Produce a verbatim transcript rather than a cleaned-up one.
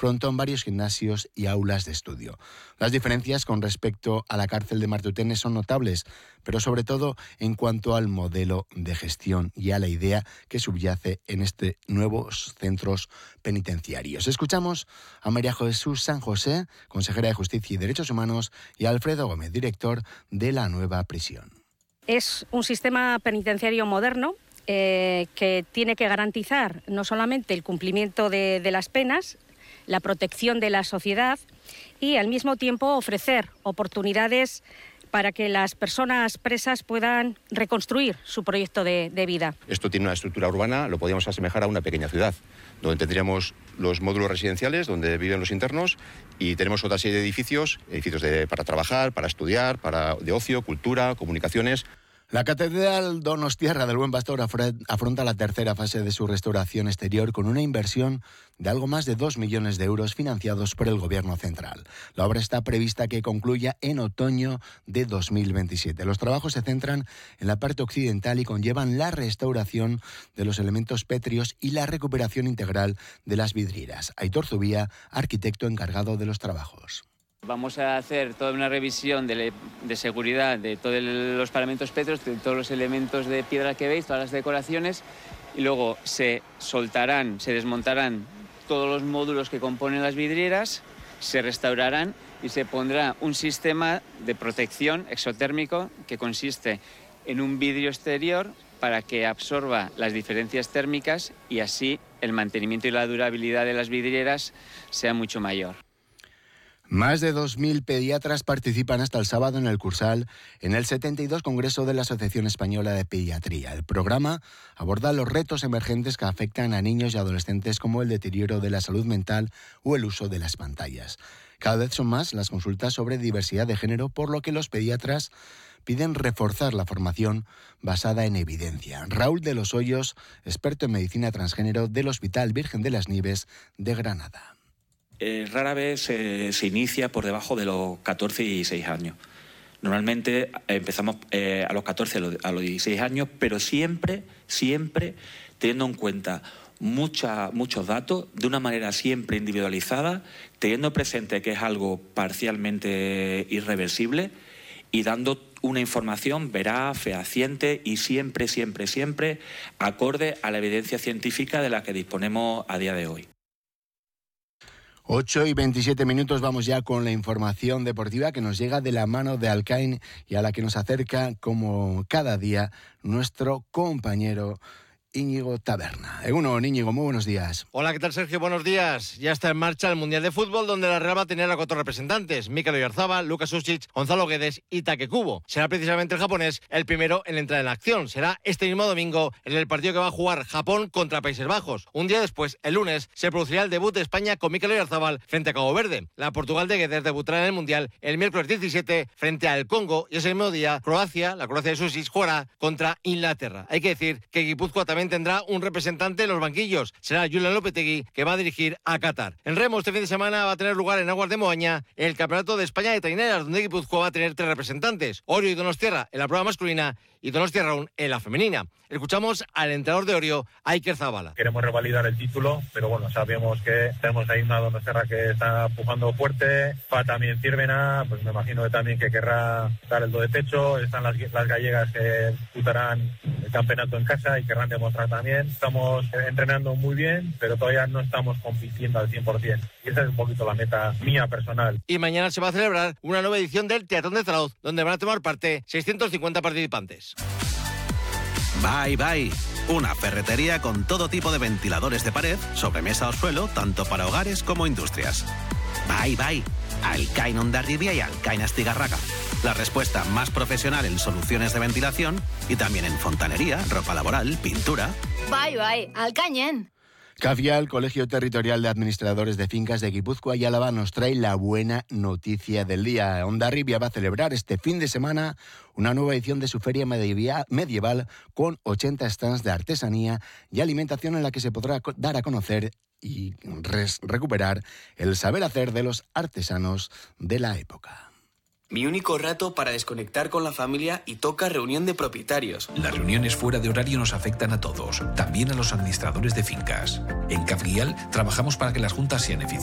frontón, varios gimnasios y aulas de estudio. Las diferencias con respecto a la cárcel de Martutene son notables, pero sobre todo en cuanto al modelo de gestión y a la idea que subyace en estos nuevos centros penitenciarios. Escuchamos a María Jesús San José, consejera de Justicia y Derechos Humanos, y a Alfredo Gómez, director de la nueva prisión. Es un sistema penitenciario moderno eh, que tiene que garantizar no solamente el cumplimiento de, de las penas, la protección de la sociedad y al mismo tiempo ofrecer oportunidades para que las personas presas puedan reconstruir su proyecto de, de vida. Esto tiene una estructura urbana, lo podríamos asemejar a una pequeña ciudad, donde tendríamos los módulos residenciales donde viven los internos y tenemos otra serie de edificios, edificios de, para trabajar, para estudiar, para, de ocio, cultura, comunicaciones. La Catedral Donostiarra del Buen Pastor afronta la tercera fase de su restauración exterior con una inversión de algo más de dos millones de euros financiados por el Gobierno central. La obra está prevista que concluya en otoño de dos mil veintisiete. Los trabajos se centran en la parte occidental y conllevan la restauración de los elementos pétreos y la recuperación integral de las vidrieras. Aitor Zubía, arquitecto encargado de los trabajos. Vamos a hacer toda una revisión de, le, de seguridad de todos los paramentos pétreos, de todos los elementos de piedra que veis, todas las decoraciones, y luego se soltarán, se desmontarán todos los módulos que componen las vidrieras, se restaurarán y se pondrá un sistema de protección exotérmico que consiste en un vidrio exterior para que absorba las diferencias térmicas y así el mantenimiento y la durabilidad de las vidrieras sea mucho mayor. Más de dos mil pediatras participan hasta el sábado en el Cursal en el setenta y dos Congreso de la Asociación Española de Pediatría. El programa aborda los retos emergentes que afectan a niños y adolescentes como el deterioro de la salud mental o el uso de las pantallas. Cada vez son más las consultas sobre diversidad de género, por lo que los pediatras piden reforzar la formación basada en evidencia. Raúl de los Hoyos, experto en medicina transgénero del Hospital Virgen de las Nieves de Granada. Eh, rara vez eh, se inicia por debajo de los catorce y dieciséis años. Normalmente empezamos eh, a los catorce, a los dieciséis años, pero siempre, siempre teniendo en cuenta mucha, muchos datos, de una manera siempre individualizada, teniendo presente que es algo parcialmente irreversible y dando una información veraz, fehaciente y siempre, siempre, siempre acorde a la evidencia científica de la que disponemos a día de hoy. ocho y veintisiete minutos, vamos ya con la información deportiva que nos llega de la mano de Alcain y a la que nos acerca, como cada día, nuestro compañero Íñigo Taberna. Egunon, Íñigo, muy buenos días. Hola, ¿qué tal, Sergio? Buenos días. Ya está en marcha el Mundial de Fútbol, donde la Real va a tener a cuatro representantes: Mikel Oyarzabal, Lucas Susic, Gonzalo Guedes y Take Kubo. Será precisamente el japonés el primero en entrar en la acción. Será este mismo domingo en el partido que va a jugar Japón contra Países Bajos. Un día después, el lunes, se producirá el debut de España con Mikel Oyarzabal frente a Cabo Verde. La Portugal de Guedes debutará en el Mundial el miércoles diecisiete frente al Congo, y ese mismo día Croacia, la Croacia de Susic, jugará contra Inglaterra. Hay que decir que Guipúzcoa también tendrá un representante en los banquillos. Será Julen Lopetegui, que va a dirigir a Qatar. En remo, este fin de semana va a tener lugar en Aguas de Moaña el Campeonato de España de Traineras, donde Guipúzcoa va a tener tres representantes: Orio y Donostiarra en la prueba masculina y Donostiarraun en la femenina. Escuchamos al entrenador de Orio, Iker Zabala. Queremos revalidar el título, pero bueno, sabemos que tenemos ahí una Donostiarra que está empujando fuerte. Va también Círvena, pues me imagino que también que querrá dar el do de pecho. Están las, las gallegas que disputarán el campeonato en casa y querrán demostrar también. Estamos entrenando muy bien, pero todavía no estamos compitiendo al cien por ciento. Y esa es un poquito la meta mía personal. Y mañana se va a celebrar una nueva edición del Teatrón de Zarauz, donde van a tomar parte seiscientos cincuenta participantes. Bye Bye, una ferretería con todo tipo de ventiladores de pared, sobremesa o suelo, tanto para hogares como industrias. Bye Bye, Alcain Hondarribia y Alcain Astigarraga. La respuesta más profesional en soluciones de ventilación y también en fontanería, ropa laboral, pintura. Bye Bye, Alcañen. Cafial, Colegio Territorial de Administradores de Fincas de Guipúzcoa y Álava, nos trae la buena noticia del día. Hondarribia va a celebrar este fin de semana una nueva edición de su feria medieval con ochenta stands de artesanía y alimentación, en la que se podrá dar a conocer y res- recuperar el saber hacer de los artesanos de la época. Mi único rato para desconectar con la familia y toca reunión de propietarios. Las reuniones fuera de horario nos afectan a todos, también a los administradores de fincas. En Cafguial trabajamos para que las juntas sean eficientes.